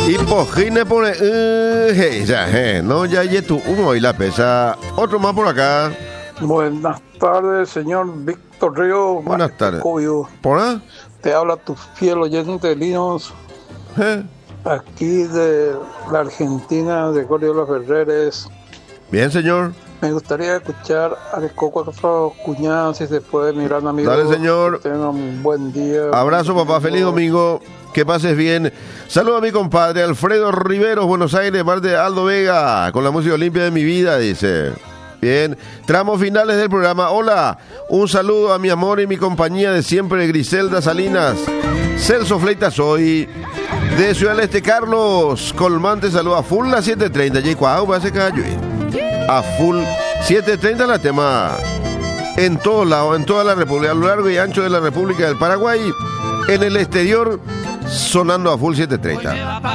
Y Pojine pone, no, ya tu uno y la pesa. Otro más por acá. Buenas tardes, señor Víctor Río. Buenas tardes. Cobio. ¿Por ahí? Te habla tu fiel oyente Linos, aquí de la Argentina, de Gregorio Ferreres. Bien, señor. Me gustaría escuchar al Coco Cuñado, si se puede, mi gran amigo. Dale, señor. Que tenga un buen día. Abrazo, papá. Feliz domingo. Que pases bien. Saludo a mi compadre Alfredo Riveros, Buenos Aires, parte de Aldo Vega, con la música limpia de mi vida, dice. Bien, tramos finales del programa. Hola, un saludo a mi amor y mi compañía de siempre, Griselda Salinas. Celso Fleitas soy de Ciudad del Este, Carlos Colmante, saluda a full la 7:30. Y cuau, va a ser a full 7:30 la tema en todos lados, en toda la República, a lo largo y ancho de la República del Paraguay, en el exterior, sonando a full 7:30.